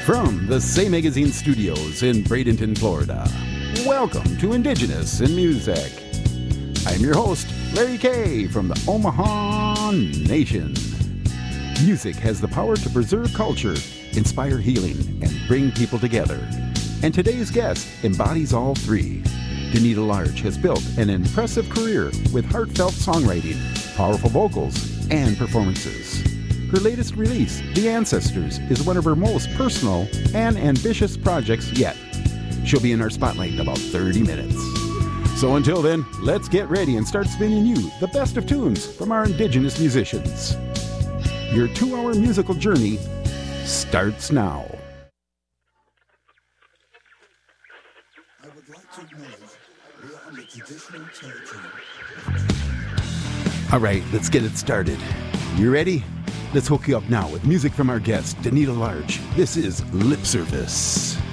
From the Say Magazine studios in Bradenton, Florida, welcome to Indigenous in Music. I'm your host, Larry Kay from the Omaha Nation. Music has the power to preserve culture, inspire healing, and bring people together. And today's guest embodies all three. Danita Large has built an impressive career with heartfelt songwriting, powerful vocals, and performances. Her latest release, The Ancestors, is one of her most personal and ambitious projects yet. She'll be in our spotlight in about 30 minutes. So until then, let's get ready and start spinning you the best of tunes from our Indigenous musicians. Your 2-hour musical journey starts now. I would like to acknowledge we are on the traditional territory. All right, let's get it started. You ready? Let's hook you up now with music from our guest, Danita Large. This is Lip Service.